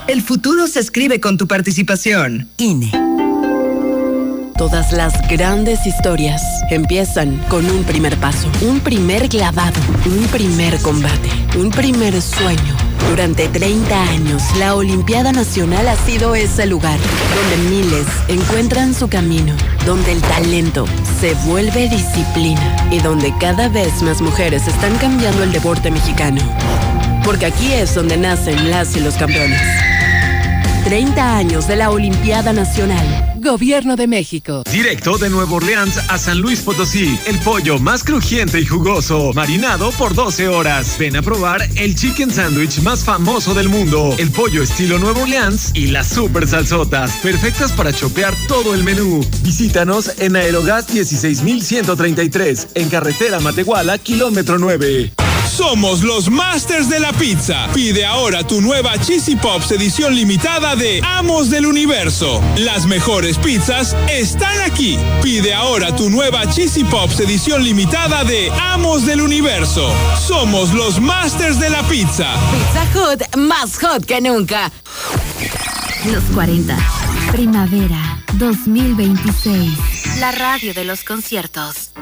El futuro se escribe con tu participación. INE. Todas las grandes historias empiezan con un primer paso, un primer clavado, un primer combate, un primer sueño. Durante 30 años, la Olimpiada Nacional ha sido ese lugar donde miles encuentran su camino, donde el talento se vuelve disciplina y donde cada vez más mujeres están cambiando el deporte mexicano. Porque aquí es donde nacen las y los campeones. 30 años de la Olimpiada Nacional. Gobierno de México. Directo de Nueva Orleans a San Luis Potosí. El pollo más crujiente y jugoso, marinado por 12 horas. Ven a probar el chicken sandwich más famoso del mundo. El pollo estilo Nueva Orleans y las super salsotas, perfectas para chopear todo el menú. Visítanos en Aerogas 16133, en carretera Matehuala, kilómetro 9. Somos los Masters de la Pizza. Pide ahora tu nueva Cheesy Pops edición limitada de Amos del Universo. Las mejores pizzas están aquí. Pide ahora tu nueva Cheesy Pops edición limitada de Amos del Universo. Somos los Masters de la Pizza. Pizza Hut, más hot que nunca. Los 40. Primavera 2026. La radio de los conciertos.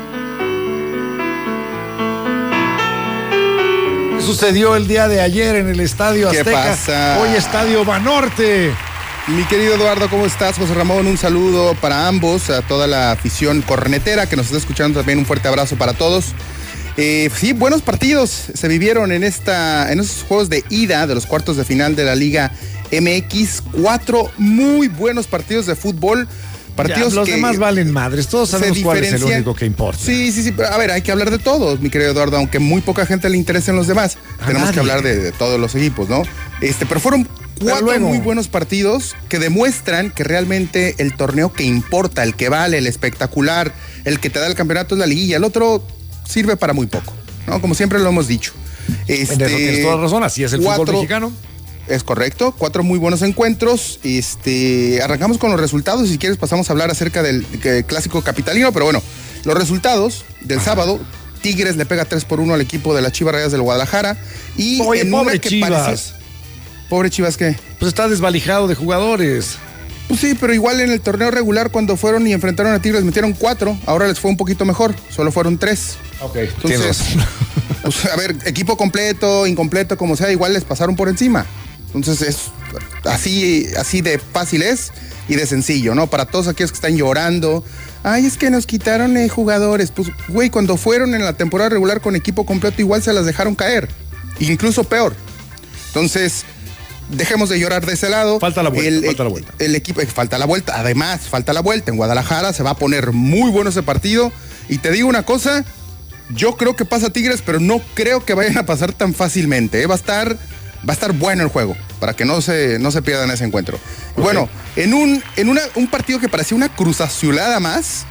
Sucedió el día de ayer en el Estadio Azteca. ¿Qué pasa? Hoy Estadio Banorte. Mi querido Eduardo, ¿cómo estás? José Ramón, un saludo para ambos, a toda la afición cornetera que nos está escuchando también, un fuerte abrazo para todos. Sí, buenos partidos se vivieron en esos juegos de ida de los cuartos de final de la Liga MX. 4 muy buenos partidos de fútbol. Partidos ya, los que demás valen madres, todos sabemos cuál es el único que importa. Sí, pero a ver, hay que hablar de todos, mi querido Eduardo, aunque muy poca gente le interesen los demás. Tenemos que hablar de todos los equipos, ¿no? Pero fueron 4 muy buenos partidos que demuestran que realmente el torneo que importa, el que vale, el espectacular, el que te da el campeonato es la liguilla, el otro sirve para muy poco, ¿no? Como siempre lo hemos dicho. Tienes toda razón, así es el fútbol mexicano. Es correcto, 4 muy buenos encuentros. Arrancamos con los resultados. Si quieres pasamos a hablar acerca del clásico capitalino, pero bueno, los resultados del sábado. Tigres le pega 3-1 al equipo de las Chivas Rayadas del Guadalajara. Y oye, pobre Chivas. ¿Pobre Chivas qué? Pues está desvalijado de jugadores. Pues sí, pero igual en el torneo regular cuando fueron y enfrentaron a Tigres metieron 4. Ahora les fue un poquito mejor, solo fueron 3. Ok, entonces, pues, a ver, equipo completo, incompleto, como sea, igual les pasaron por encima. Entonces es así de fácil es y de sencillo, ¿no? Para todos aquellos que están llorando, ay, es que nos quitaron jugadores. Pues, güey, cuando fueron en la temporada regular con equipo completo, igual se las dejaron caer, incluso peor. Entonces, dejemos de llorar de ese lado. Falta la vuelta. El equipo, falta la vuelta. Además, falta la vuelta. En Guadalajara se va a poner muy bueno ese partido. Y te digo una cosa, yo creo que pasa Tigres, pero no creo que vayan a pasar tan fácilmente. Va a estar bueno el juego, para que no se pierdan ese encuentro. Okay. Bueno, en un partido que parecía una cruzazuelada más,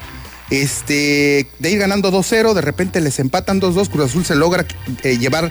de ir ganando 2-0, de repente les empatan 2-2, Cruz Azul se logra llevar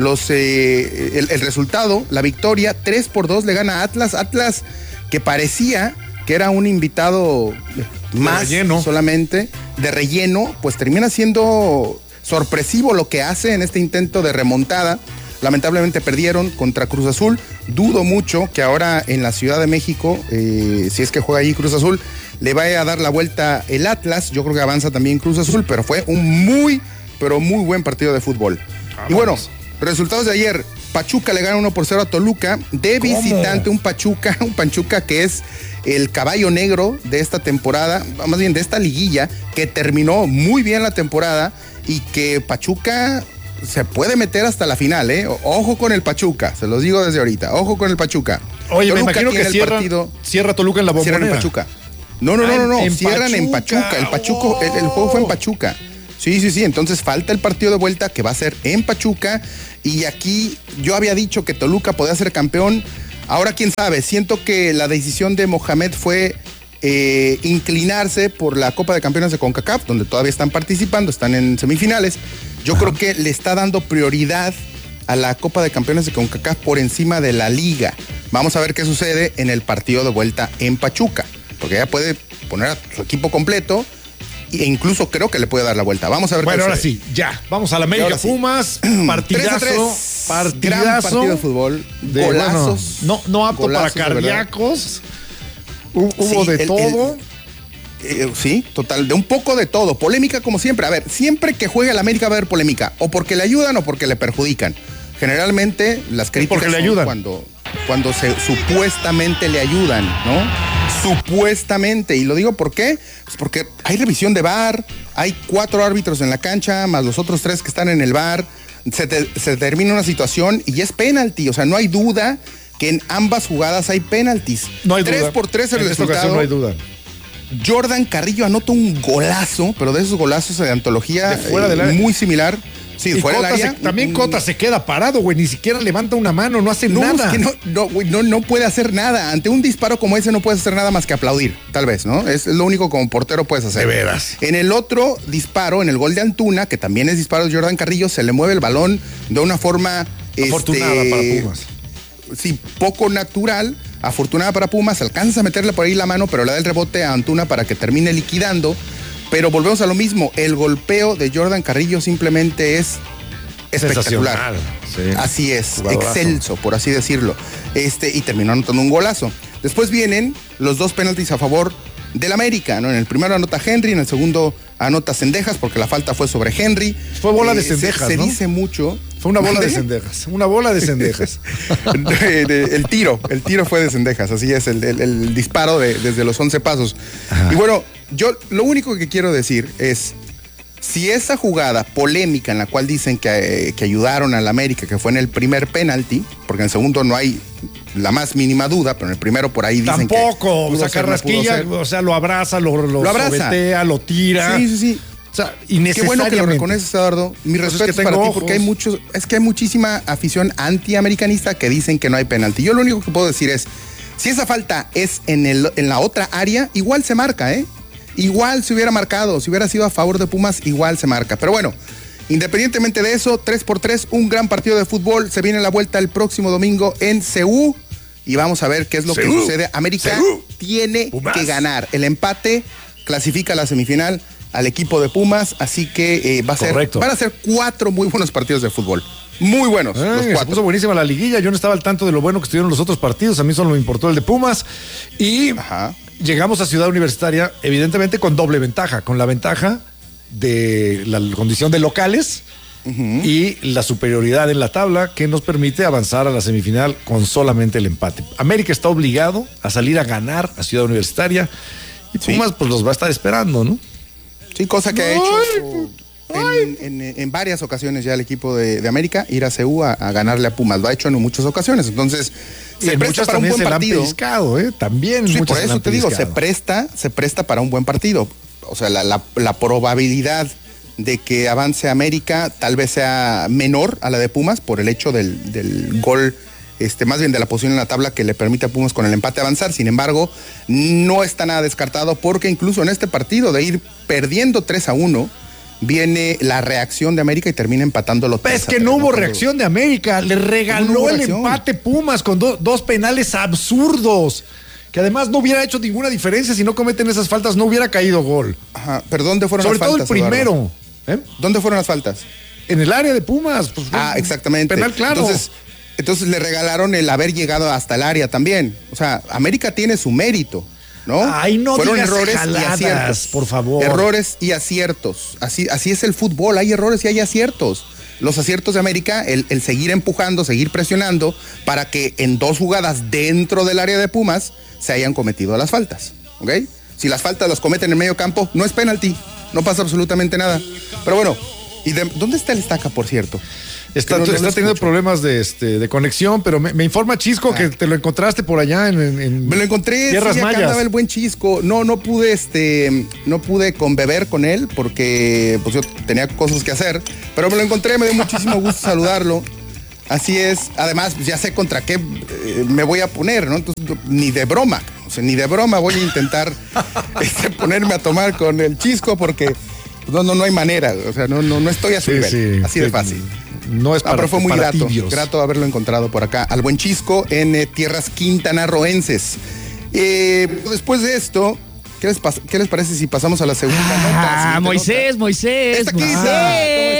el resultado, la victoria, 3-2 le gana a Atlas que parecía que era un invitado más solamente, de relleno, pues termina siendo sorpresivo lo que hace en este intento de remontada. Lamentablemente perdieron contra Cruz Azul. Dudo mucho que ahora en la Ciudad de México, si es que juega allí Cruz Azul, le vaya a dar la vuelta el Atlas. Yo creo que avanza también Cruz Azul, pero fue un muy buen partido de fútbol. Y bueno, resultados de ayer. Pachuca le gana 1-0 a Toluca. De visitante, un Pachuca que es el caballo negro de esta temporada, más bien de esta liguilla, que terminó muy bien la temporada y que Pachuca se puede meter hasta la final, ¿eh? Ojo con el Pachuca, se los digo desde ahorita. Ojo con el Pachuca. Oye, Toluca, me imagino que cierra Toluca en la Bombonera. Cierran en Pachuca. No. Cierran en Pachuca. El juego fue en Pachuca. Sí. Entonces falta el partido de vuelta que va a ser en Pachuca. Y aquí yo había dicho que Toluca podía ser campeón. Ahora quién sabe. Siento que la decisión de Mohamed fue inclinarse por la Copa de Campeones de CONCACAF, donde todavía están participando, están en semifinales. Yo creo que le está dando prioridad a la Copa de Campeones de CONCACAF por encima de la Liga. Vamos a ver qué sucede en el partido de vuelta en Pachuca, porque ya puede poner a su equipo completo e incluso creo que le puede dar la vuelta. Vamos a ver qué sucede. Bueno, ahora sí, ya. Vamos a la América Pumas, partidazo. Gran partido de fútbol. Golazos. Bueno, no apto para cardíacos. Hubo de todo. Sí, total, de un poco de todo. Polémica como siempre. A ver, siempre que juegue el América va a haber polémica. O porque le ayudan o porque le perjudican. Generalmente las críticas porque le ayudan. Cuando supuestamente le ayudan, ¿no? Supuestamente. Y lo digo ¿por qué? Pues porque hay revisión de VAR, hay 4 árbitros en la cancha, más los otros 3 que están en el VAR. Se termina una situación y es penalti. O sea, no hay duda que en ambas jugadas hay penaltis. No hay 3 duda. por 3 el en resultado. Esta ocasión no hay duda. Jordan Carrillo anota un golazo, pero de esos golazos de antología de fuera del área. Muy similar. Sí, y fuera Cota del área. También Cota se queda parado, güey. Ni siquiera levanta una mano, no hace nada. Es que no puede hacer nada. Ante un disparo como ese no puedes hacer nada más que aplaudir, tal vez, ¿no? Es lo único como portero puedes hacer. De veras. En el otro disparo, en el gol de Antuna, que también es disparo de Jordan Carrillo, se le mueve el balón de una forma... afortunada para Pumas. Sí, poco natural. Afortunada para Pumas, alcanza a meterle por ahí la mano, pero le da el rebote a Antuna para que termine liquidando. Pero volvemos a lo mismo. El golpeo de Jordan Carrillo simplemente es espectacular. Sí. Así es, Jugadorazo. excelso, por así decirlo. Y terminó anotando un golazo. Después vienen los 2 penaltis a favor del América, ¿no? En el primero anota Henry, en el segundo anota Cendejas, porque la falta fue sobre Henry. Fue bola de Cendejas, se ¿no? dice mucho. Fue una bola de Cendejas. Una bola de Cendejas. El tiro fue de Cendejas, así es, el disparo desde los 11 pasos. Ajá. Y bueno, yo lo único que quiero decir es, si esa jugada polémica en la cual dicen que ayudaron al América, que fue en el primer penalti, porque en el segundo no hay la más mínima duda, pero en el primero por ahí dicen tampoco, o sea, Carrasquilla, o sea, lo abraza, lo sobetea, lo tira. Sí. O sea, innecesariamente. Qué bueno que lo reconoces, Eduardo. Mi respeto para ti, porque hay muchísima afición antiamericanista que dicen que no hay penalti. Yo lo único que puedo decir es, si esa falta es en la otra área, igual se marca, ¿eh? Igual se hubiera marcado, si hubiera sido a favor de Pumas, igual se marca. Pero bueno, independientemente de eso, 3-3, un gran partido de fútbol. Se viene la vuelta el próximo domingo en Seúl y vamos a ver qué es lo que sucede. América tiene que ganar. El empate clasifica a la semifinal al equipo de Pumas, así que van a ser 4 muy buenos partidos de fútbol. Muy buenos. Los 4. Se puso buenísima la liguilla. Yo no estaba al tanto de lo bueno que estuvieron los otros partidos. A mí solo me importó el de Pumas. Y llegamos a Ciudad Universitaria, evidentemente con doble ventaja. Con la ventaja de la condición de locales y la superioridad en la tabla que nos permite avanzar a la semifinal con solamente el empate. América está obligado a salir a ganar a Ciudad Universitaria y Pumas pues los va a estar esperando, ¿no? Sí, cosa que ha hecho en varias ocasiones ya el equipo de América, ir a CU a ganarle a Pumas. Lo ha hecho en muchas ocasiones. Entonces, se presta para un buen partido. También. Sí, por eso te digo, se presta para un buen partido. O sea, la probabilidad de que avance América tal vez sea menor a la de Pumas por el hecho del gol, más bien de la posición en la tabla que le permite a Pumas con el empate avanzar. Sin embargo, no está nada descartado porque incluso en este partido de ir perdiendo 3-1, viene la reacción de América y termina empatando los 3. Es que no hubo reacción de América, le regaló el empate Pumas con 2 penales absurdos, que además no hubiera hecho ninguna diferencia. Si no cometen esas faltas no hubiera caído gol. Ajá, pero ¿dónde fueron las faltas? Sobre todo el primero. ¿Dónde fueron las faltas? En el área de Pumas. Pues, exactamente. Penal claro. Entonces le regalaron el haber llegado hasta el área también. O sea, América tiene su mérito, ¿no? Ay, no fueron digas errores jaladas, y aciertos. Por favor. Errores y aciertos. Así es el fútbol, hay errores y hay aciertos. Los aciertos de América, el seguir empujando, seguir presionando para que en 2 jugadas dentro del área de Pumas se hayan cometido las faltas, ¿ok? Si las faltas las cometen en medio campo, no es penalti, no pasa absolutamente nada. Pero bueno, ¿dónde está el Estaca, por cierto? Está teniendo problemas de conexión, pero me informa Chisco que te lo encontraste por allá en me lo encontré, Tierras Mayas. Acá andaba el buen Chisco. No pude conbeber con él porque pues yo tenía cosas que hacer, pero me lo encontré, me dio muchísimo gusto saludarlo. Así es, además ya sé contra qué me voy a poner, ¿no? Entonces, ni de broma voy a intentar ponerme a tomar con el Chisco porque no hay manera, o sea, no estoy a su nivel, así de fácil. No es para pero fue muy para grato haberlo encontrado por acá, al buen Chisco en tierras quintanarroenses. Después de esto, ¿qué les parece si pasamos a la segunda nota? Moisés. Está aquí,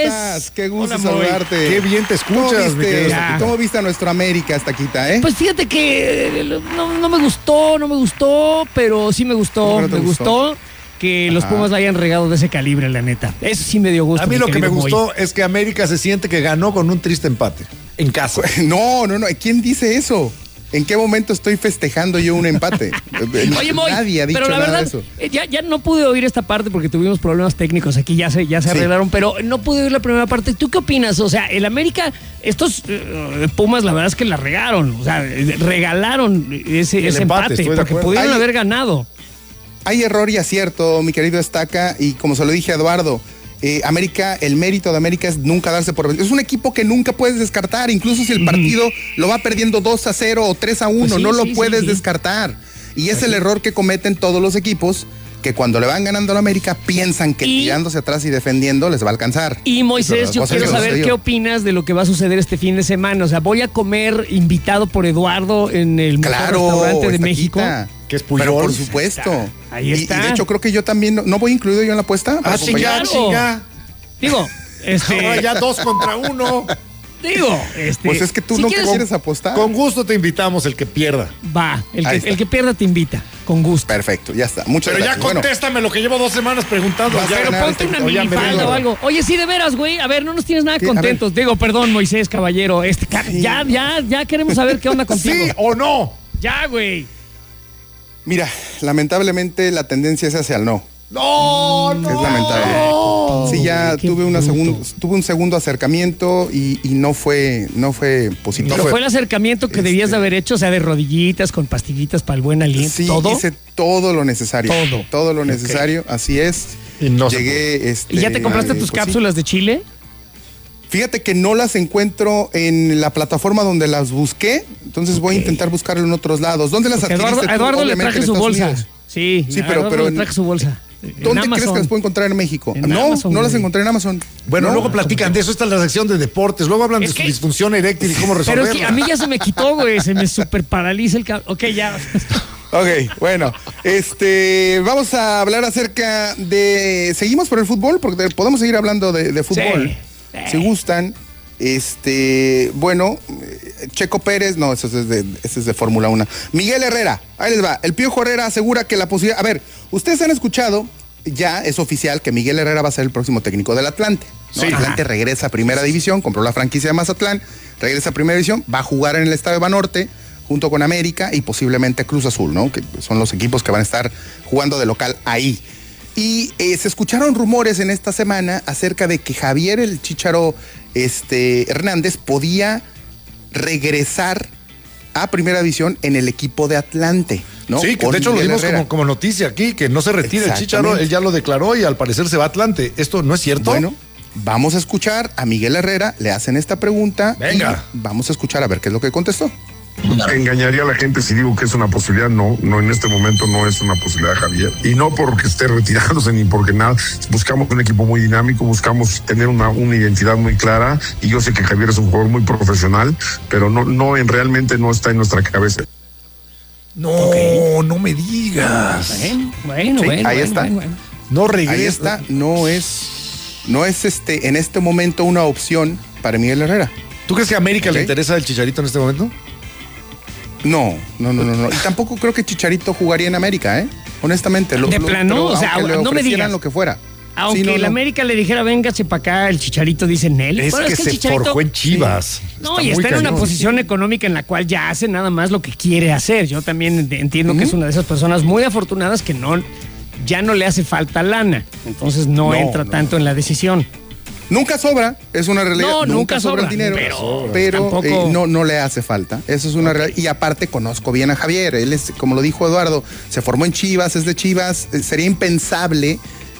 estás? Qué gusto saludarte. Qué bien te escuchas, ¿Cómo viste a nuestro América hasta quita, Pues fíjate que no me gustó, pero sí me gustó. Me gustó que los Pumas la hayan regado de ese calibre, la neta. Eso sí me dio gusto. A mí lo que me gustó es que América se siente que ganó con un triste empate. En casa. No. ¿Quién dice eso? ¿En qué momento estoy festejando yo un empate? Oye, Moy, nadie ha dicho pero la nada verdad, de eso. Ya no pude oír esta parte porque tuvimos problemas técnicos aquí, ya se arreglaron, pero no pude oír la primera parte. ¿Tú qué opinas? O sea, el América, estos Pumas, la verdad es que la regaron, o sea, regalaron ese empate porque pudieron haber ganado. Hay error y acierto, mi querido Estaca, y como se lo dije a Eduardo, América, el mérito de América es nunca darse por vencido. Es un equipo que nunca puedes descartar, incluso si el partido lo va perdiendo 2-0 o 3-1, pues no lo puedes descartar. Y es el error que cometen todos los equipos, que cuando le van ganando a la América piensan que tirándose atrás y defendiendo les va a alcanzar. Y Moisés, yo quiero saber qué opinas de lo que va a suceder este fin de semana. O sea, voy a comer invitado por Eduardo en el mejor restaurante de México. Que es Puyol. Pero por supuesto. Ahí está. Y de hecho creo que yo también, ¿no voy incluido yo en la apuesta? Chinga. Digo, ahora ya 2 contra 1. Digo, pues es que tú no quieres apostar. Con gusto te invitamos, el que pierda. Va, el que pierda te invita, con gusto. Perfecto, ya está. Muchas gracias. Pero ya contéstame lo que llevo 2 semanas preguntando. Pero ponte una minifalda o algo. Oye, sí, de veras, güey. A ver, no nos tienes nada contentos. Digo, perdón, Moisés, caballero. Ya queremos saber qué onda contigo. ¿Sí o no? Ya, güey. Mira, lamentablemente la tendencia es hacia el no. No. Es lamentable. Sí, ya tuve un segundo acercamiento y no fue positivo. Pero fue el acercamiento que debías de haber hecho, o sea, de rodillitas, con pastillitas para el buen aliento. Sí, hice todo lo necesario. Todo lo necesario, así es. Y no llegué. ¿Y ya te compraste tus cápsulas de chile? Fíjate que no las encuentro en la plataforma donde las busqué, entonces voy a intentar buscarlo en otros lados. ¿Dónde las adquiriste? A Eduardo le traje su bolsa. Sí, pero le traje su bolsa. ¿Dónde crees que las puedo encontrar en México? No las encontré en Amazon. Bueno, luego platican de eso. Esta es la sección de deportes. Luego hablan de su disfunción eréctil y cómo resolverla. Pero es que a mí ya se me quitó, güey. Se me super paraliza el Ok, ya. Ok, bueno. Vamos a hablar acerca de... ¿Seguimos por el fútbol? Porque podemos seguir hablando de fútbol. Sí. Si gustan. Bueno, Checo Pérez, no, ese es de Fórmula 1. Miguel Herrera, ahí les va. El Piojo Herrera asegura que la posibilidad... A ver, ustedes han escuchado, ya es oficial que Miguel Herrera va a ser el próximo técnico del Atlante, ¿no? Sí. Atlante regresa a Primera División, compró la franquicia de Mazatlán, regresa a Primera División, va a jugar en el Estadio Banorte junto con América y posiblemente Cruz Azul, ¿no? Que son los equipos que van a estar jugando de local ahí. Y se escucharon rumores en esta semana acerca de que Javier el Chícharo Hernández podía regresar a Primera División en el equipo de Atlante, ¿no? Sí, que de hecho lo dimos como noticia aquí, que no se retira el Chícharo, él ya lo declaró y al parecer se va a Atlante. ¿Esto no es cierto? Bueno, vamos a escuchar a Miguel Herrera, le hacen esta pregunta. Venga. Y vamos a escuchar a ver qué es lo que contestó. Engañaría a la gente si digo que es una posibilidad. No, en este momento no es una posibilidad, Javier. Y no porque esté retirándose ni porque nada. Buscamos un equipo muy dinámico, buscamos tener una identidad muy clara. Y yo sé que Javier es un jugador muy profesional, pero realmente no está en nuestra cabeza. No me digas. Bueno, ahí está. Bueno. No regresa. Ahí está. No es en este momento una opción para Miguel Herrera. ¿Tú crees que a América le interesa el Chicharito en este momento? No. Y tampoco creo que Chicharito jugaría en América, honestamente. De plano, o sea, no me digas lo que fuera. Aunque el América le dijera, véngase para acá, el Chicharito dice en él. Es que se forjó en Chivas. No, y está en una posición económica en la cual ya hace nada más lo que quiere hacer. Yo también entiendo que es una de esas personas muy afortunadas que ya no le hace falta lana. Entonces no entra tanto en la decisión. Nunca sobra, es una realidad. No, nunca sobra el dinero, pero tampoco... no le hace falta. Eso es una realidad. Y aparte conozco bien a Javier. Él es, como lo dijo Eduardo, se formó en Chivas, es de Chivas. Sería impensable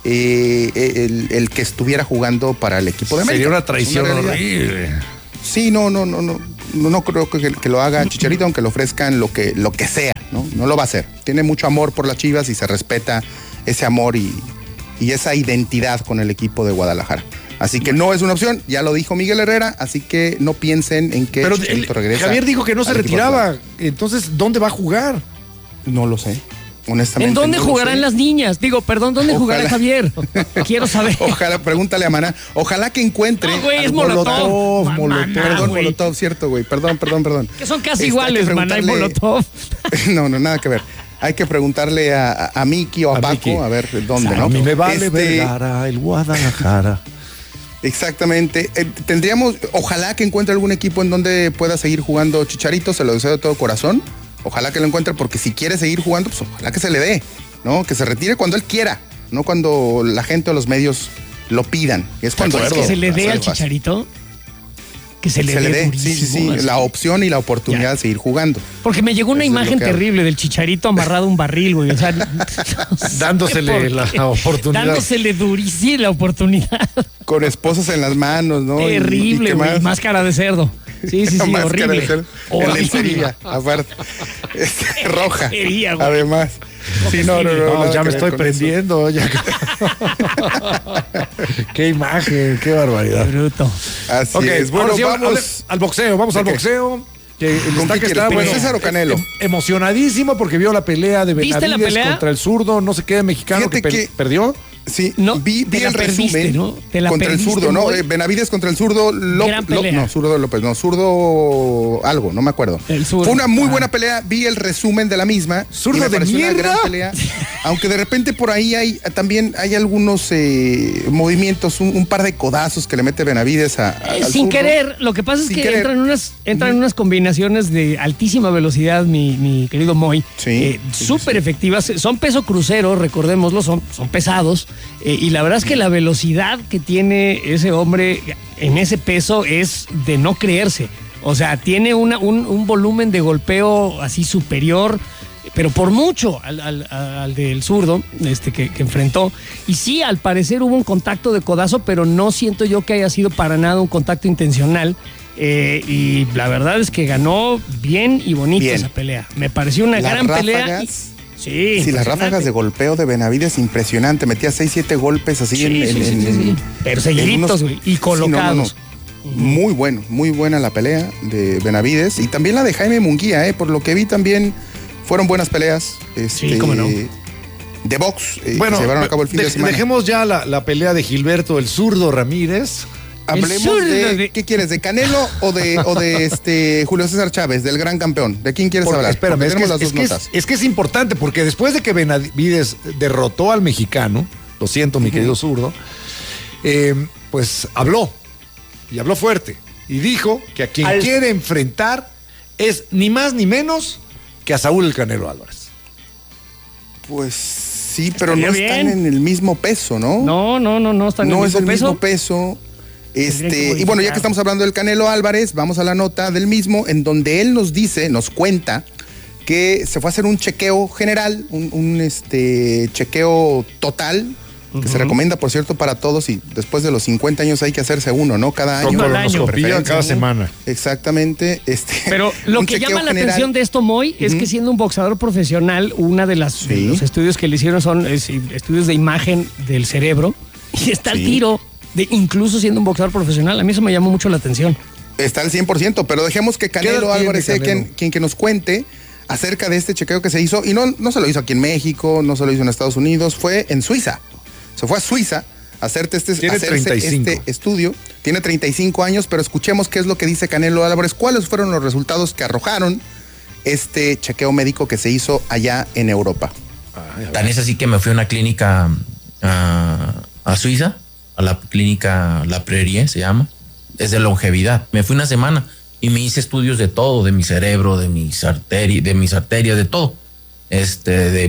el que estuviera jugando para el equipo de América. Sería una traición horrible. Sí, no creo que lo haga Chicharito, aunque le ofrezcan lo que sea, ¿no? No lo va a hacer. Tiene mucho amor por las Chivas y se respeta ese amor y esa identidad con el equipo de Guadalajara. Así que no es una opción, ya lo dijo Miguel Herrera, así que no piensen en que Chicharito regresa. Javier dijo que no se retiraba, entonces, ¿dónde va a jugar? No lo sé. Honestamente. ¿En dónde jugarán las niñas? Digo, perdón, ¿dónde jugará Javier? Quiero saber. Ojalá, pregúntale a Maná. Ojalá que encuentre. No, güey, es Molotov. Perdón, Molotov, cierto, güey. Perdón. Que son casi iguales, Maná y Molotov. No, nada que ver. Hay que preguntarle a Miki o a Paco, Mickey. A ver dónde, ¿no? A mí me vale Vergara, el Guadalajara. Exactamente. Ojalá que encuentre algún equipo en donde pueda seguir jugando Chicharito, se lo deseo de todo corazón. Ojalá que lo encuentre, porque si quiere seguir jugando, pues ojalá que se le dé, ¿no? Que se retire cuando él quiera, no cuando la gente o los medios lo pidan. Es cuando que se le dé al Chicharito. Que se le dé. Sí, la opción y la oportunidad de seguir jugando. Porque me llegó una imagen terrible del Chicharito amarrado a un barril, güey. O sea, dándosele la oportunidad. Dándosele durísimo la oportunidad. Con esposas en las manos, ¿no? Terrible, güey. Máscara de cerdo. Sí, horrible. En lencería, aparte. Roja. Además. Sí, no, ya me estoy prendiendo. Qué imagen, qué barbaridad. Qué bruto. Así es. Bueno, vamos al boxeo. Vamos al boxeo. Que está bueno, César o Canelo. Emocionadísimo porque vio la pelea de Benavides contra el zurdo, no sé qué, mexicano que perdió. Sí, no, vi el resumen, ¿no? Contra el zurdo, ¿no? Benavides contra el zurdo López, zurdo algo, no me acuerdo. Fue una muy buena pelea, vi el resumen de la misma. Zurdo de mierda. Una gran pelea, aunque de repente por ahí hay algunos movimientos, un par de codazos que le mete Benavides al sin zurdo. Querer, lo que pasa es que entran unas combinaciones de altísima velocidad, mi querido Moy, súper efectivas, son peso crucero, recordémoslo, son pesados. Y la verdad es que la velocidad que tiene ese hombre en ese peso es de no creerse. O sea, tiene un volumen de golpeo así superior, pero por mucho al del zurdo que enfrentó. Y sí, al parecer hubo un contacto de codazo, pero no siento yo que haya sido para nada un contacto intencional. Y la verdad es que ganó bien y bonito esa pelea. Me pareció una gran pelea. Sí, las ráfagas de golpeo de Benavides, impresionante. Metía 6-7 golpes así pero seguiditos, güey, y colocados. Muy buena la pelea de Benavides. Y también la de Jaime Munguía, por lo que vi también fueron buenas peleas. Cómo no. De box, que se llevaron a cabo el fin de semana. Dejemos ya la pelea de Gilberto, el zurdo Ramírez. Hablemos de ¿qué quieres? ¿De Canelo o de Julio César Chávez, del gran campeón? ¿De quién quieres hablar? Espérame, es que es importante, porque después de que Benavides derrotó al mexicano, lo siento, mi querido zurdo, pues habló, y habló fuerte, y dijo que a quien quiere enfrentar es ni más ni menos que a Saúl el Canelo Álvarez. Pues sí, pero no están en el mismo peso, ¿no? No están en el mismo peso. No es el mismo peso. Y bueno, ya que estamos hablando del Canelo Álvarez, vamos a la nota del mismo, en donde él nos cuenta que se fue a hacer un chequeo general, un chequeo total, que se recomienda, por cierto, para todos, y después de los 50 años hay que hacerse uno, ¿no? Cada año. Cada semana. Exactamente. Pero lo que llama la atención de esto, Moy, es que siendo un boxeador profesional, una de los estudios que le hicieron son estudios de imagen del cerebro, y está al tiro. Incluso siendo un boxeador profesional, a mí eso me llamó mucho la atención. Está al 100%, pero dejemos que Canelo Álvarez sea quien nos cuente acerca de este chequeo que se hizo, y no se lo hizo aquí en México, no se lo hizo en Estados Unidos, fue en Suiza. Se fue a Suiza a hacerte este estudio. Tiene 35 años, pero escuchemos qué es lo que dice Canelo Álvarez, cuáles fueron los resultados que arrojaron este chequeo médico que se hizo allá en Europa. Tan es así que me fui a una clínica a Suiza, a la clínica La Prairie se llama, es de longevidad. Me fui una semana y me hice estudios de todo, de mi cerebro, de mis arterias, de todo. De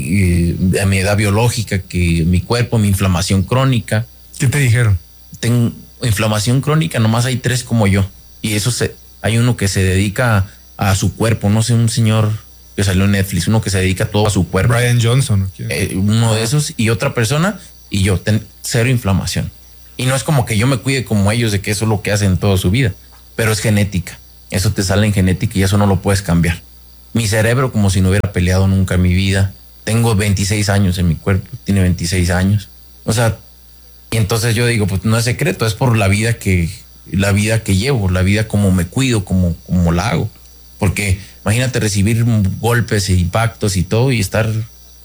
mi edad biológica, que mi cuerpo, mi inflamación crónica. ¿Qué te dijeron? Tengo inflamación crónica, nomás hay 3 como yo. Y hay uno que se dedica a su cuerpo, no sé, un señor que salió en Netflix, uno que se dedica todo a su cuerpo. Brian Johnson. Uno de esos, y otra persona, y yo, 0 inflamación. Y no es como que yo me cuide como ellos, de que eso es lo que hacen toda su vida, pero es genética. Eso te sale en genética y eso no lo puedes cambiar. Mi cerebro, como si no hubiera peleado nunca en mi vida. Tengo 26 años en mi cuerpo, tiene 26 años. O sea, y entonces yo digo, pues no es secreto, es por la vida que llevo, la vida como me cuido, como la hago. Porque imagínate recibir golpes e impactos y todo y estar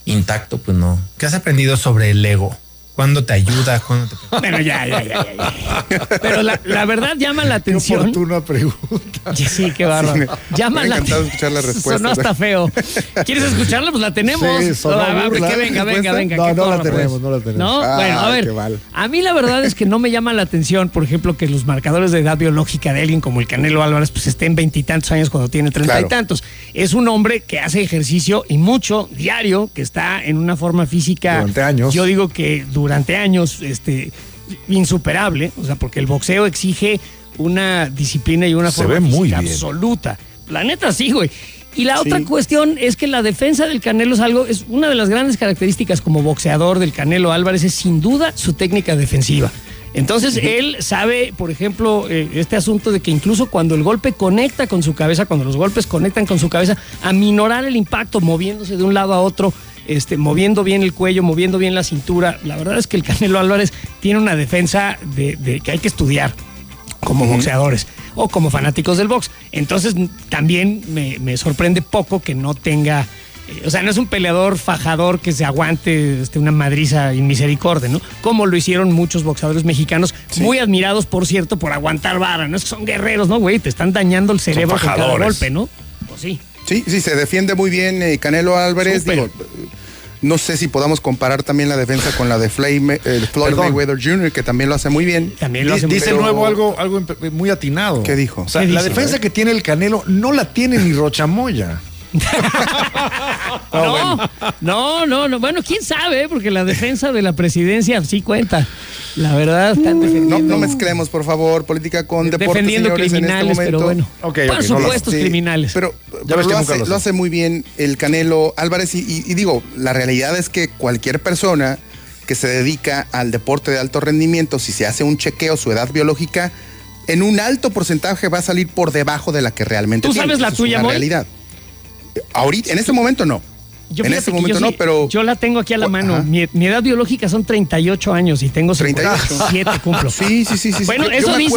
intacto, pues no. ¿Qué has aprendido sobre el ego? ¿Cuándo te ayuda? ¿Cuándo te... Bueno, ya. Pero la verdad llama la atención. Qué oportuna pregunta. Sí, qué bárbaro. Llama la atención. Escuchar la respuesta. Sonó hasta feo. ¿Quieres escucharla? Pues la tenemos. Sí, sonó burla. Que venga. No la tenemos. No, bueno, a ver. A mí la verdad es que no me llama la atención, por ejemplo, que los marcadores de edad biológica de alguien como el Canelo Álvarez pues estén 20 y tantos años cuando tiene 30 y tantos. Es un hombre que hace ejercicio y mucho diario, que está en una forma física. Durante años. Yo digo que durante años, insuperable, o sea, porque el boxeo exige una disciplina y una forma física absoluta. La neta sí, güey. Y la otra cuestión es que la defensa del Canelo es una de las grandes características como boxeador del Canelo Álvarez, es sin duda su técnica defensiva. Entonces él sabe, por ejemplo, este asunto de que incluso cuando el golpe conecta con su cabeza, cuando los golpes conectan con su cabeza, aminorar el impacto moviéndose de un lado a otro, moviendo bien el cuello, moviendo bien la cintura. La verdad es que el Canelo Álvarez tiene una defensa de que hay que estudiar como boxeadores o como fanáticos del box. Entonces también me sorprende poco que no tenga, o sea, no es un peleador fajador que se aguante una madriza inmisericordia, ¿no? Como lo hicieron muchos boxeadores mexicanos, muy admirados, por cierto, por aguantar vara. No es que son guerreros, ¿no, güey? Te están dañando el cerebro con cada golpe, ¿no? Pues sí. Sí, se defiende muy bien Canelo Álvarez. Digo, no sé si podamos comparar también la defensa con la de Floyd Mayweather Jr., que también lo hace muy bien. También lo hace muy bien. Dice nuevo algo muy atinado. ¿Qué dijo? O sea, la defensa que tiene el Canelo no la tiene ni Rochamoya. No. Bueno, quién sabe, porque la defensa de la presidencia sí cuenta. La verdad, están defendiendo. No mezclemos, por favor, política con deportes, defendiendo señores, criminales, en este pero bueno. Por supuestos criminales. Pero lo hace muy bien el Canelo Álvarez y digo, la realidad es que cualquier persona que se dedica al deporte de alto rendimiento, si se hace un chequeo, su edad biológica, en un alto porcentaje va a salir por debajo de la que realmente tiene. ¿Tú sabes la tuya, Moy? Realidad. Ahorita, en este momento no. Pero yo la tengo aquí a la mano. Mi edad biológica son 38 años y tengo 57 cumplo. Sí. Bueno,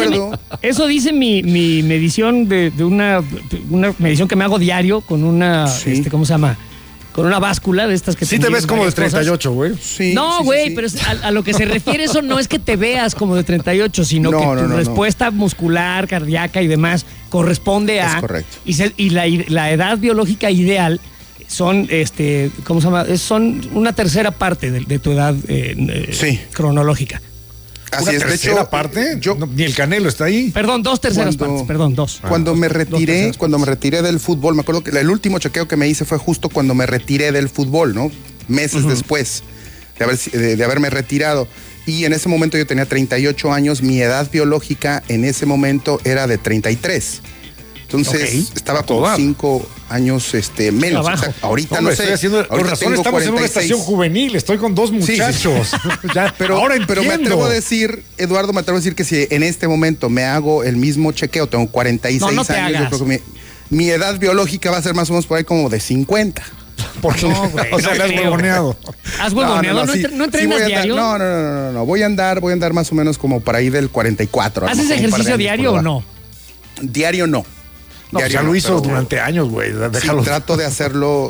eso dice mi medición de una medición que me hago diario con una, ¿cómo se llama? Con una báscula de estas que sí te ves como de 38, güey. Sí, no, güey, pero a lo que se refiere eso no es que te veas como de 38, sino que tu respuesta muscular, cardíaca y demás corresponde a... Es correcto. Y la edad biológica ideal son, ¿cómo se llama? Son una tercera parte de tu edad cronológica. Así es, de hecho, parte, ni el Canelo está ahí. Perdón, 2 terceras partes, perdón, 2. Cuando me retiré del fútbol, me acuerdo que el último chequeo que me hice fue justo cuando me retiré del fútbol, ¿no? Meses después de haberme retirado. Y en ese momento yo tenía 38 años, mi edad biológica en ese momento era de 33. Entonces estaba como 5 años menos. O sea, ahorita no sé. Con razón estamos 46. En una estación juvenil, estoy con 2 muchachos. Ya, pero me atrevo a decir, Eduardo, que si en este momento me hago el mismo chequeo, tengo 46 años, yo creo que mi edad biológica va a ser más o menos por ahí como de 50. Porque, no, güey, o sea, le has huevoneado. ¿Has huevoneado? ¿No entrenas diario? No. Voy a andar más o menos como por ahí del 44. ¿Haces ejercicio diario o no? Diario no. No, ya lo hizo durante años, güey. Sí, trato de hacerlo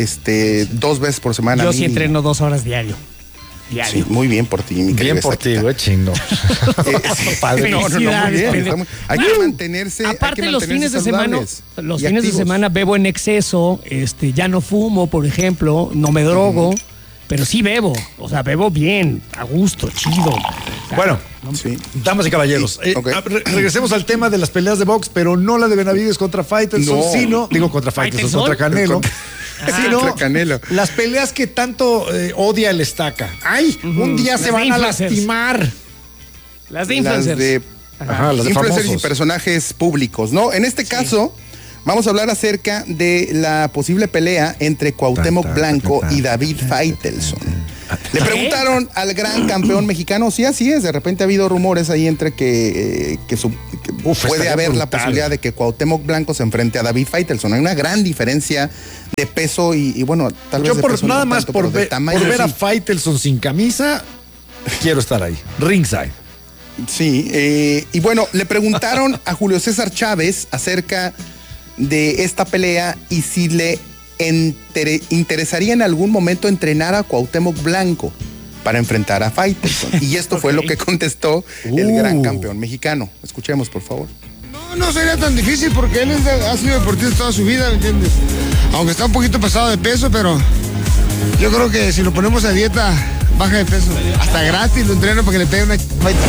2 veces por semana. Yo sí entreno 2 horas diario. Sí, muy bien por ti, mi querido. Bien por ti, güey, chingo. Padre. No, muy bien. Hay que mantenerse. Aparte, los fines de semana bebo en exceso. Ya no fumo, por ejemplo, no me drogo. Pero sí bebo, o sea, bebo bien, a gusto, chido. Bueno, damas y caballeros, regresemos al tema de las peleas de box, pero no la de Benavides contra Faitelson, sino, digo contra Faitelson, contra Canelo. Sino Canelo. Las peleas que tanto odia el Estaca. ¡Ay! Un día se van a lastimar. Las de influencers. Las de influencers y personajes públicos, ¿no? En este caso, vamos a hablar acerca de la posible pelea entre Cuauhtémoc Blanco y David Faitelson. Le preguntaron al gran campeón mexicano, sí, así es, de repente ha habido rumores ahí entre que puede haber la posibilidad de que Cuauhtémoc Blanco se enfrente a David Faitelson. Hay una gran diferencia de peso y bueno, tal vez de peso nada más por ver a Faitelson sin camisa, quiero estar ahí, ringside. Sí, y bueno, le preguntaron a Julio César Chávez acerca de esta pelea y si le interesaría en algún momento entrenar a Cuauhtémoc Blanco para enfrentar a Faitelson. Y esto fue lo que contestó el gran campeón mexicano. Escuchemos, por favor. No sería tan difícil porque él ha sido deportista toda su vida, ¿me entiendes? Aunque está un poquito pasado de peso, pero yo creo que si lo ponemos a dieta, baja de peso. Hasta gratis lo entreno para que le pegue una...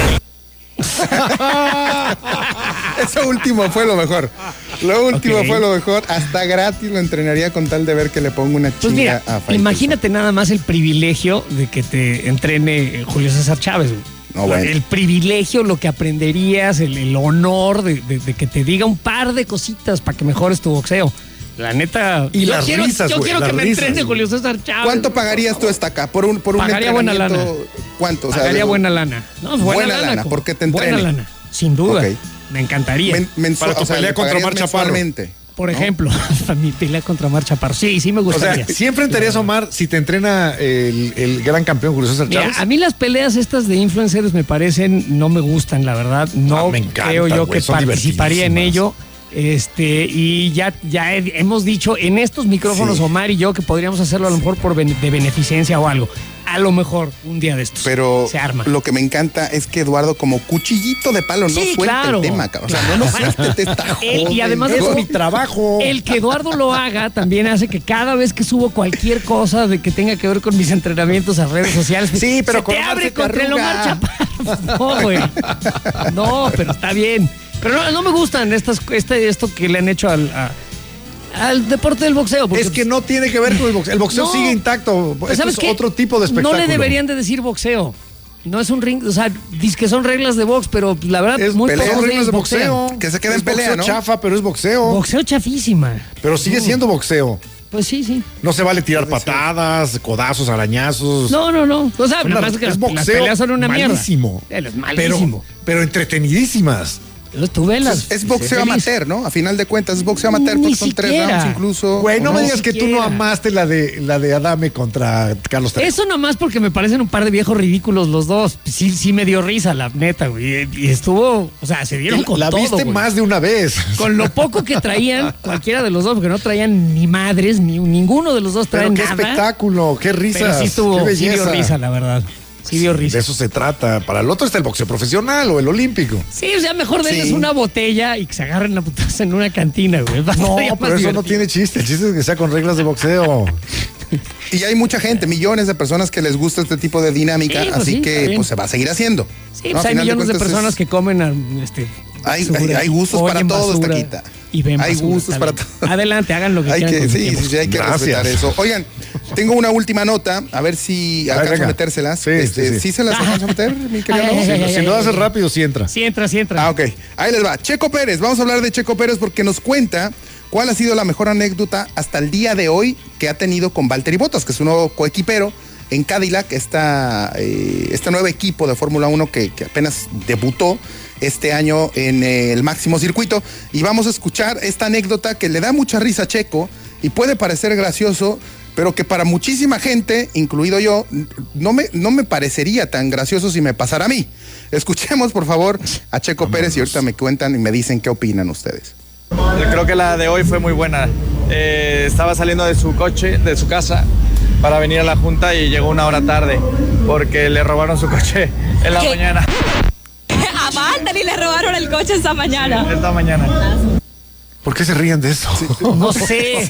Eso último fue lo mejor. Lo último fue lo mejor. Hasta gratis lo entrenaría con tal de ver que le ponga una chinga a Faitelson. Imagínate nada más el privilegio de que te entrene Julio César Chávez, güey. No, bueno. El privilegio, lo que aprenderías, el honor de que te diga un par de cositas para que mejores tu boxeo. La neta. Y las risas, yo quiero que me entrene güey. Julio César Chávez. ¿Cuánto pagarías tú esta acá? Por un Pagaría buena lana. ¿Cuánto? O sea, pagaría buena lana. No, buena lana, porque te entrene. Buena lana, sin duda. Okay. Me encantaría. Para tu pelea contra Omar Chaparro. Por ejemplo, mi pelea contra Omar Chaparro. Sí, me gustaría. O sea, ¿sí enfrentarías a Omar si te entrena el gran campeón Julio César Chávez? Mira, a mí las peleas estas de influencers me parecen, no me gustan, la verdad. No me encanta, creo yo que son participaría en ello. Y ya hemos dicho en estos micrófonos, Omar y yo, que podríamos hacerlo a lo mejor de beneficencia o algo. A lo mejor un día de estos. Pero se arma. Lo que me encanta es que Eduardo, como cuchillito de palo, no suelta el tema. O sea, no suelta esta joda. Y además de eso, mi trabajo. El que Eduardo lo haga también hace que cada vez que subo cualquier cosa de que tenga que ver con mis entrenamientos a redes sociales, sí, pero se te abre contra el Omar Chaparro. No, güey. No, pero está bien. Pero no me gustan esto que le han hecho al deporte del boxeo. Es que no tiene que ver con el boxeo. El boxeo sigue intacto. ¿Sabes qué? Otro tipo de espectáculo. No le deberían de decir boxeo. No es un ring, o sea, dice que son reglas de box, pero la verdad es muy pocos reglas de boxeo. Que se quede en pelea, ¿no? Chafa, pero es boxeo. Boxeo chafísima. Pero sigue siendo boxeo. Pues sí. No se vale tirar patadas, codazos, arañazos. No. O sea, nada más que las peleas son una malísimo. Mierda. Es malísimo. Pero entretenidísimas. Tú velas. Es boxeo amateur, ¿no? A final de cuentas, es boxeo amateur porque son 3 rounds incluso. Güey, no me digas que tú no amaste la de Adame contra Carlos Trejo. Eso nomás porque me parecen un par de viejos ridículos los dos. Sí me dio risa, la neta, güey. Y estuvo, o sea, se dieron con todo. La viste más de una vez. Con lo poco que traían, cualquiera de los dos, porque no traían ni madres, ninguno de los dos traen nada. Qué espectáculo, qué risas. Pero sí dio risa, la verdad. Sí dio risa. De eso se trata. Para el otro está el boxeo profesional o el olímpico. Sí, o sea, mejor denles una botella y que se agarren la putaza en una cantina, güey. No, pero eso no tiene chiste. El chiste es que sea con reglas de boxeo. Y hay mucha gente, millones de personas que les gusta este tipo de dinámica, así que pues se va a seguir haciendo. Sí, pues hay millones de personas que comen hay gustos para todos, Taquita. Hay gustos para todos. Adelante, hagan lo que quieran. Sí, hay que respetar eso. Oigan, tengo una última nota, a ver si alcanzo a metérselas. ¿Sí se las alcanzo a meter, mi querido? Si lo haces rápido, sí entra. Sí entra. Ok, ahí les va. Checo Pérez, vamos a hablar de Checo Pérez porque nos cuenta cuál ha sido la mejor anécdota hasta el día de hoy que ha tenido con Valtteri Bottas, que es un nuevo coequipero en Cadillac, este nuevo equipo de Fórmula 1 que apenas debutó este año en el máximo circuito. Y vamos a escuchar esta anécdota que le da mucha risa a Checo y puede parecer gracioso, pero que para muchísima gente, incluido yo, no me parecería tan gracioso si me pasara a mí. Escuchemos, por favor, a Checo Pérez y ahorita me cuentan y me dicen qué opinan ustedes. Creo que la de hoy fue muy buena. Estaba saliendo de su coche, de su casa, para venir a la junta y llegó 1 hora tarde porque le robaron su coche en la mañana. A Valtteri le robaron el coche esta mañana. ¿Por qué se ríen de eso? Sí. No sé.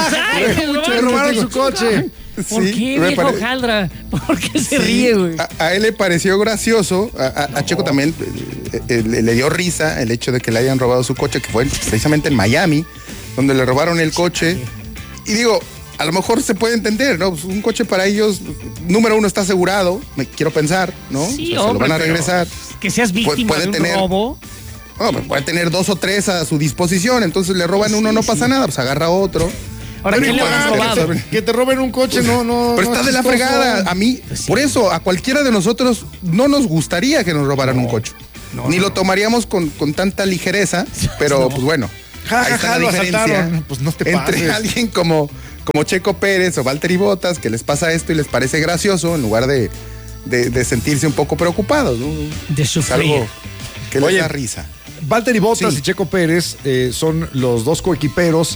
Le robaron su coche. ¿Por qué, viejo Jaldra? ¿Por qué se ríe, güey? A él le pareció gracioso, a Checo también le dio risa el hecho de que le hayan robado su coche, que fue precisamente en Miami, donde le robaron el coche. Y digo, a lo mejor se puede entender, ¿no? Pues un coche para ellos, número 1, está asegurado, me quiero pensar, ¿no? Sí, o sea, se lo van a regresar. Que seas víctima de un robo. No, puede tener 2 o 3 a su disposición, entonces le roban uno, no pasa nada, pues agarra otro. Ahora, ¿qué le habrán robado? Que te roben un coche, no. Pero está de la fregada. A mí, por eso, a cualquiera de nosotros no nos gustaría que nos robaran un coche. Ni lo tomaríamos con tanta ligereza, pero pues bueno. Ahí está la diferencia pues no te pases. Entre alguien como Checo Pérez o Valtteri Bottas, que les pasa esto y les parece gracioso, en lugar de sentirse un poco preocupados, ¿no? De sufrir. Es algo que les da risa. Valtteri Bottas y Checo Pérez son los dos coequiperos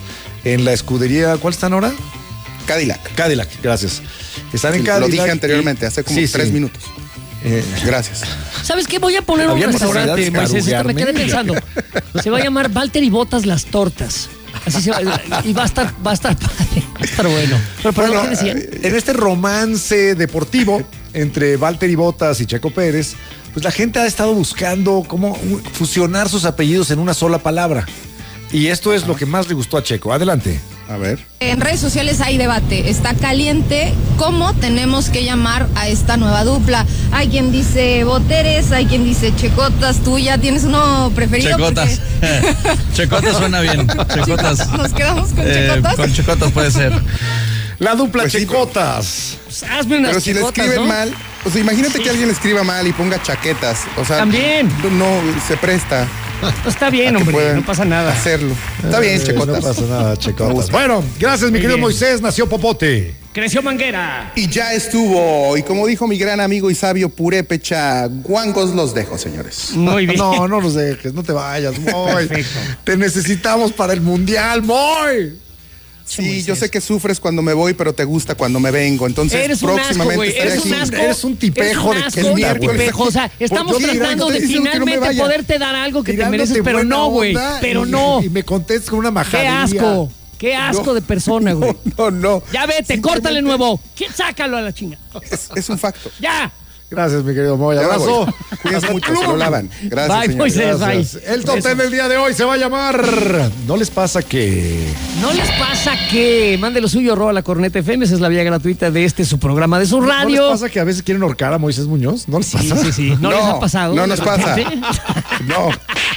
en la escudería. ¿Cuál están ahora? Cadillac, gracias. Están en Cadillac. Lo dije anteriormente, hace como 3 minutos. Gracias. ¿Sabes qué? Voy a poner un restaurante, Moisés. Esto me quedé pensando. Se va a llamar Valtteri Bottas Las Tortas. Así se va, y va a estar padre, va a estar bueno. Pero ¿qué decían? En este romance deportivo entre Valtteri Bottas y Checo Pérez, pues la gente ha estado buscando cómo fusionar sus apellidos en una sola palabra. Y esto es lo que más le gustó a Checo. Adelante. A ver. En redes sociales hay debate. Está caliente cómo tenemos que llamar a esta nueva dupla. Hay quien dice Boteres, hay quien dice Checotas. ¿Tú ya tienes uno preferido? Checotas. Checotas suena bien. Checotas. ¿Nos quedamos con Checotas? Con Checotas puede ser. La dupla Checotas. Pues hazme unas Pero si checotas, le escriben ¿no? mal, o sea, imagínate que alguien le escriba mal y ponga chaquetas. O sea, también. No se presta. Está bien, hombre, no pasa nada. Hacerlo. Está bien, Checotas. No pasa nada, Checotas. Bueno, gracias, mi querido Moisés. Nació Popote. Creció Manguera. Y ya estuvo. Y como dijo mi gran amigo y sabio Purépecha, guangos los dejo, señores. Muy bien. No los dejes, no te vayas, Moy. Perfecto. Te necesitamos para el Mundial, Moy. Sí, yo sé que sufres cuando me voy, pero te gusta cuando me vengo. Entonces, eres próximamente eres un asco. Eres un tipejo eres de un asco, el miércoles. O sea, estamos tratando de finalmente poderte dar algo que te mereces, pero no, güey. Pero no. Y me contestas con una majadería. Qué asco de persona, güey. No. Ya vete, córtale nuevo. Sácalo a la chinga. Es un facto. Ya. Gracias, mi querido Moy. Abrazo. Cuídense mucho, se lo lavan. Gracias, bye, Moisés, bye. El top 10 del día de hoy se va a llamar ¿No les pasa que? No les pasa que mande lo suyo, @la corneta FM, esa es la vía gratuita de su programa de su radio. ¿No les pasa que a veces quieren ahorcar a Moisés Muñoz? ¿No les pasa? Sí. ¿No les ha pasado? No nos pasa. No.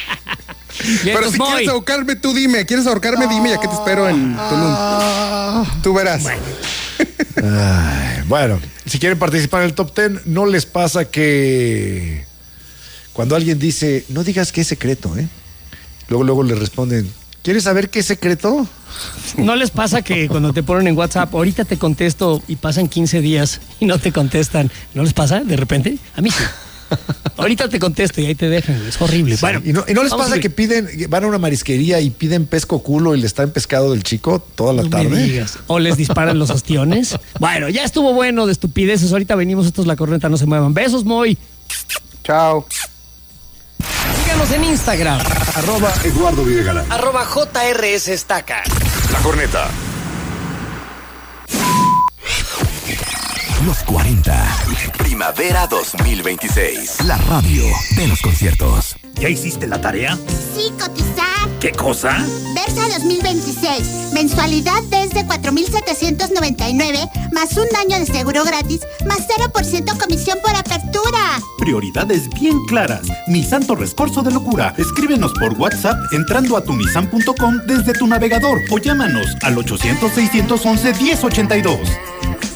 Pero si quieres ahorcarme, tú dime. ¿Quieres ahorcarme? Dime, ya que te espero en Tulum. Tú verás. Bueno, si quieren participar en el top 10, ¿no les pasa que cuando alguien dice, no digas qué es secreto, luego le responden, ¿quieres saber qué es secreto? ¿No les pasa que cuando te ponen en WhatsApp, ahorita te contesto y pasan 15 días y no te contestan? ¿No les pasa de repente? A mí sí. Ahorita te contesto y ahí te dejan, es horrible. Sí. Bueno, ¿Y no les pasa que van a una marisquería y piden pesco culo y les traen pescado del chico toda la tarde? Me digas. O les disparan los ostiones. Bueno, ya estuvo bueno de estupideces. Ahorita venimos, esto es La Corneta, no se muevan. Besos, Moy. Chao. Síganos en Instagram. @Eduardo Videgaray. @JRS Estaca. La Corneta. Los 40. Primavera 2026. La radio de los conciertos. ¿Ya hiciste la tarea? Sí, cotizar. ¿Qué cosa? Versa 2026. Mensualidad desde 4,799, más un año de seguro gratis, más 0% comisión por apertura. Prioridades bien claras. Nissan Torres Corso de locura. Escríbenos por WhatsApp entrando a tunissan.com desde tu navegador o llámanos al 800-611-1082.